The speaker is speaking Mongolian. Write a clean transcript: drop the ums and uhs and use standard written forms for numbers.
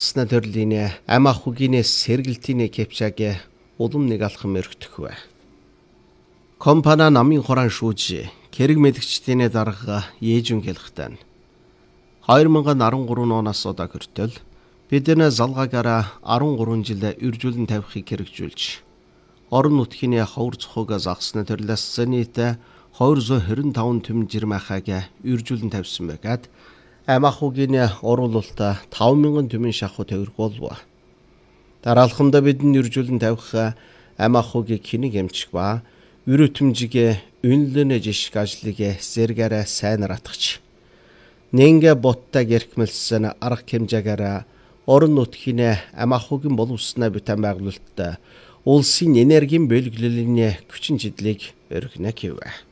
загсна төрлийнэ ам ахугийнэ сэргэлтийнэ кепчаге улам нэг алхам өргөтөхвэ. Компана намын хоран шүүж хэрэг мэдгчдийн дарга ээжүн хэлэхтэн 2013 оноос одоо хүртэл бидний залгаагаараа 13 жил үржүүлэн тавихыг хэрэгжүүлж орон нутгийн ховор цохог загсна төрлөөс нийт 225 төм жирмахаг үржүүлэн тавьсан байгаад ам ахугийн оруулалт 5000 төмөн шахуу төвөргөөлв. Дараалхамдаа бидний үржүүлэн тавих ам ахугийн кинэг эмчг ба үрөтмжигэ үнлэнэ жишг ажлыг зэрэгээрээ сайнар атгач. Нэнгэ ботта гэрхмэлсэн арга хэмжээгээр орон нутгийн ам ахугийн боловсноо бүтээн байгуулалтад улсын энергийн бэлгэллийн хүчин чиглэлийг өргөнө гэв.